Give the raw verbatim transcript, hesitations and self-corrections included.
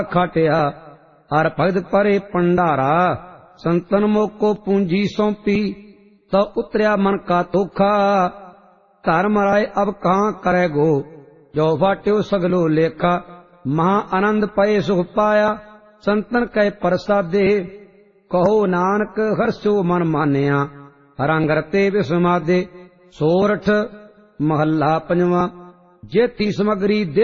खाटिया हर भगत परे भंडारा। संतन मोको पूंजी सौंपी तो उतरिया मन का तोखा। धर्म राय अब कहाँ करे गो जो फाट्यो सगलो लेखा। महा आनंद पए सुख पाया संतन कै प्रसादे। कहो नानक हर्षो मन मानिया रंग रते विसमादे। सोरठ महला पंजवा। जेती समगरी